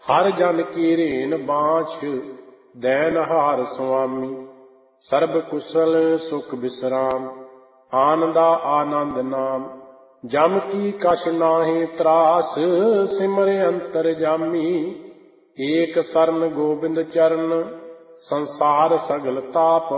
ਹਰ ਜਨ ਕੀ ਰੇਨ ਬਾਛ, ਦੈਨਹਾਰ ਸੁਆਮੀ। ਸਰਬ ਕੁਸ਼ਲ ਸੁਖ ਬਿਸਰਾਮ, ਆਨੰਦਾ ਆਨੰਦ ਨਾਮ। ਜਮ ਕੀ ਕਛ ਨਾਹੀ ਤਰਾਸ, ਸਿਮਰ ਅੰਤਰ ਜਾਮੀ। ਏਕ ਸਰਨ ਗੋਬਿੰਦ ਚਰਨ, ਸੰਸਾਰ ਸਗਲ ਤਾਪ